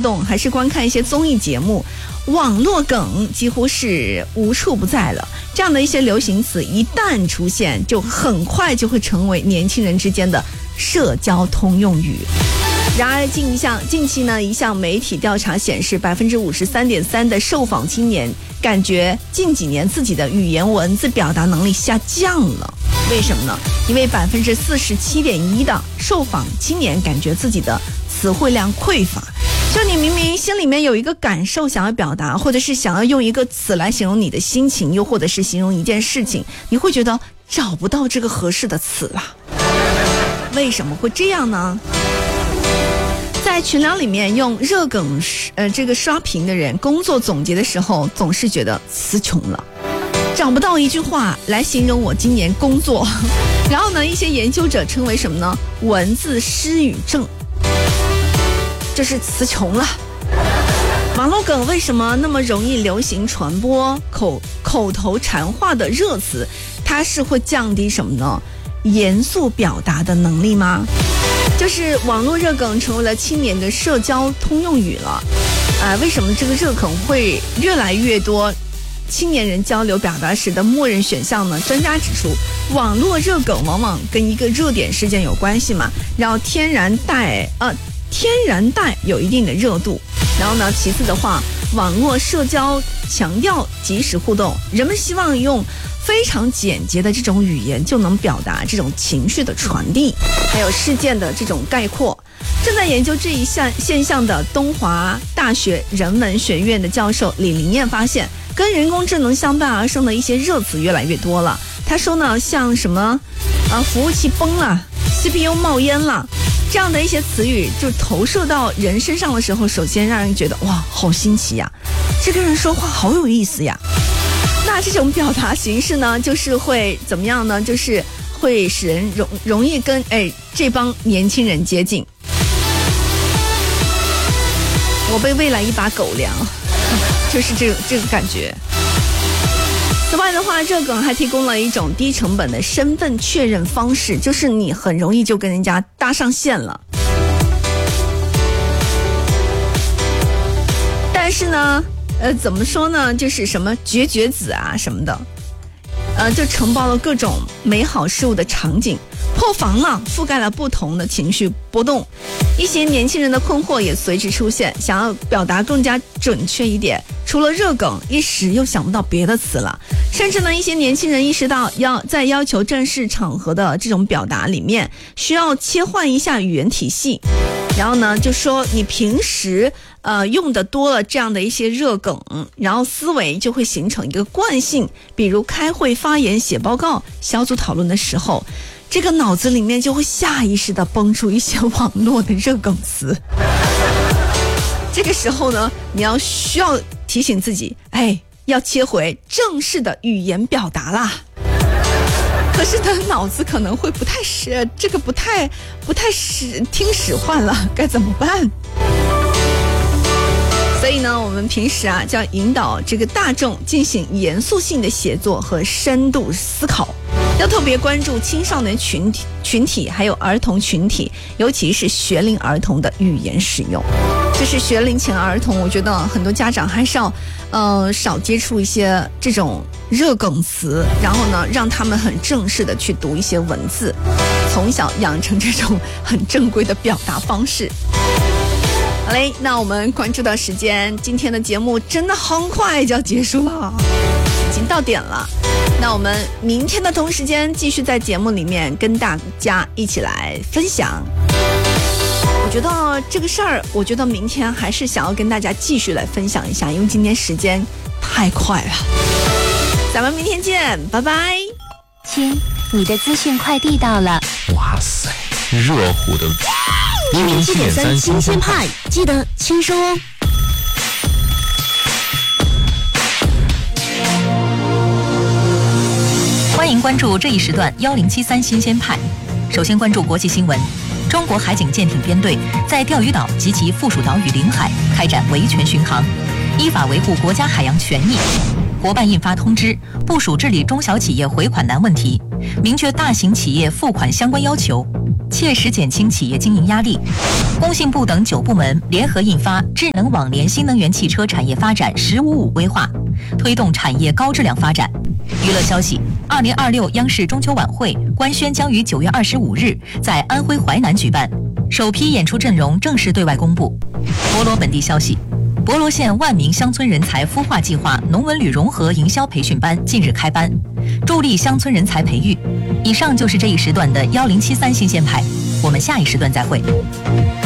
动，还是观看一些综艺节目，网络梗几乎是无处不在了。这样的一些流行词一旦出现，就很快就会成为年轻人之间的社交通用语。然而近期呢，一项媒体调查显示，53.3%的受访青年感觉近几年自己的语言文字表达能力下降了。为什么呢？因为47.1%的受访青年感觉自己的词汇量匮乏。就你明明心里面有一个感受想要表达，或者是想要用一个词来形容你的心情，又或者是形容一件事情，你会觉得找不到这个合适的词啦。为什么会这样呢？在群聊里面用热梗这个刷屏的人，工作总结的时候总是觉得词穷了，找不到一句话来形容我今年工作。然后呢，一些研究者称为什么呢？文字失语症，就是词穷了。网络梗为什么那么容易流行传播？口头禅话的热词，它是会降低什么呢？严肃表达的能力吗？就是网络热梗成为了青年的社交通用语了。为什么这个热梗会越来越多青年人交流表达时的默认选项呢？专家指出，网络热梗往往跟一个热点事件有关系嘛，然后天然带有一定的热度。然后呢，其次的话，网络社交强调即时互动，人们希望用非常简洁的这种语言就能表达这种情绪的传递，还有事件的这种概括。正在研究这一现象的东华大学人文学院的教授李林燕发现，跟人工智能相伴而生的一些热词越来越多了。他说呢，像什么服务器崩了， CPU 冒烟了，这样的一些词语就投射到人身上的时候，首先让人觉得哇，好新奇呀，这个人说话好有意思呀。那这种表达形式呢，就是会怎么样呢？就是会使人容易跟这帮年轻人接近。我被喂了一把狗粮，就是这个感觉。此外的话，热梗还提供了一种低成本的身份确认方式，就是你很容易就跟人家搭上线了。但是呢，怎么说呢？就是什么绝子啊什么的，就承包了各种美好事物的场景，破防了，覆盖了不同的情绪波动。一些年轻人的困惑也随之出现，想要表达更加准确一点，除了热梗，一时又想不到别的词了。甚至呢，一些年轻人意识到在要求正式场合的这种表达里面，需要切换一下语言体系。然后呢，就说你平时用的多了这样的一些热梗，然后思维就会形成一个惯性，比如开会、发言、写报告、小组讨论的时候，这个脑子里面就会下意识的蹦出一些网络的热梗词。这个时候呢，你需要提醒自己，要切回正式的语言表达啦。可是他脑子可能会不太听使唤了，该怎么办？所以呢，我们平时就要引导这个大众进行严肃性的写作和深度思考，要特别关注青少年群体还有儿童群体，尤其是学龄儿童的语言使用。就是学龄前儿童，我觉得很多家长还是要少接触一些这种热梗词，然后呢，让他们很正式的去读一些文字，从小养成这种很正规的表达方式。好嘞，那我们关注到时间，今天的节目真的很快就要结束了，已经到点了。那我们明天的同时间继续在节目里面跟大家一起来分享。我觉得这个事儿，我觉得明天还是想要跟大家继续来分享一下，因为今天时间太快了。咱们明天见，拜拜。 亲，你的资讯快递到了。 哇塞，热乎的107.3新鲜派， 记得签收哦。 欢迎关注这一时段1073新鲜派。首先关注国际新闻。中国海警舰艇编队在钓鱼岛及其附属岛屿领海开展维权巡航，依法维护国家海洋权益。国办印发通知，部署治理中小企业回款难问题，明确大型企业付款相关要求。 切实减轻企业经营压力。工信部等9部门联合印发《智能网联新能源汽车产业发展“15+5”规划》，推动产业高质量发展。娱乐消息：2026央视中秋晚会官宣将于9月25日在安徽淮南举办，首批演出阵容正式对外公布。博罗本地消息：博罗县万名乡村人才孵化计划农文旅融合营销培训班近日开班，助力乡村人才培育。以上就是这一时段的1073新鲜派，我们下一时段再会。